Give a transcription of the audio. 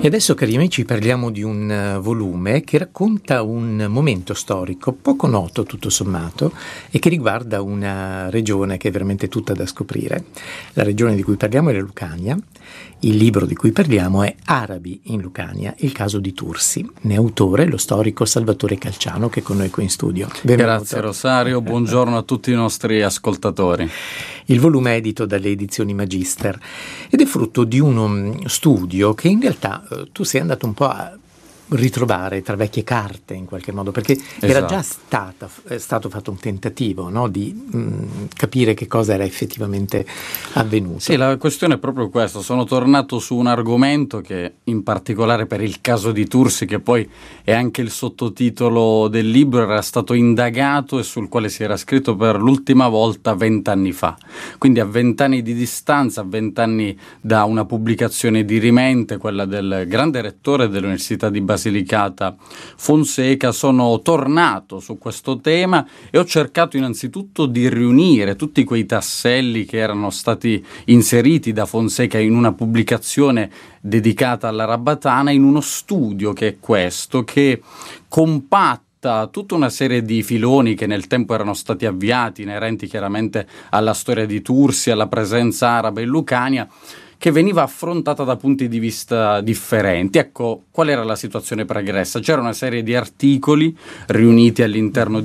E adesso, cari amici, parliamo di un volume che racconta un momento storico poco noto, tutto sommato, e che riguarda una regione che è veramente tutta da scoprire. La regione di cui parliamo è la Lucania. Il libro di cui parliamo è Arabi in Lucania, il caso di Tursi. Ne è autore lo storico Salvatore Calciano, che è con noi qui in studio. Benvenuto. Grazie Rosario, buongiorno a tutti i nostri ascoltatori. Il volume è edito dalle edizioni Magister ed è frutto di uno studio che in realtà tu sei andato un po' a ritrovare tra vecchie carte in qualche modo, perché era già stato fatto un tentativo, no, di capire che cosa era effettivamente avvenuto. Sì, la questione è proprio questa. Sono tornato su un argomento che, in particolare per il caso di Tursi, che poi è anche il sottotitolo del libro, era stato indagato e sul quale si era scritto per l'ultima volta 20 anni fa. Quindi a 20 anni di distanza, a 20 anni da una pubblicazione dirimente, quella del grande rettore dell'Università di Basilicata Fonseca, sono tornato su questo tema e ho cercato innanzitutto di riunire tutti quei tasselli che erano stati inseriti da Fonseca in una pubblicazione dedicata alla Rabatana, in uno studio che è questo, che compatta tutta una serie di filoni che nel tempo erano stati avviati, inerenti chiaramente alla storia di Tursi, alla presenza araba in Lucania, che veniva affrontata da punti di vista differenti. Ecco, qual era la situazione pregressa? C'era una serie di articoli riuniti all'interno